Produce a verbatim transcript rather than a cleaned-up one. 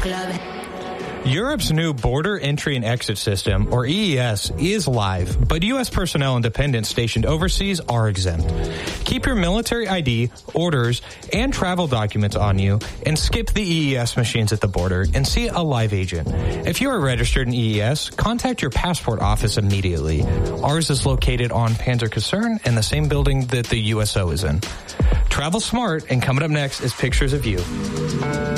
Europe's new Border Entry and Exit System, or E E S, is live, but U S personnel and dependents stationed overseas are exempt. Keep your military I D, orders, and travel documents on you, and skip the E E S machines at the border and see a live agent. If you are registered in E E S, contact your passport office immediately. Ours is located on Panzerkaserne in the same building that the U S O is in. Travel smart, and coming up next is pictures of you.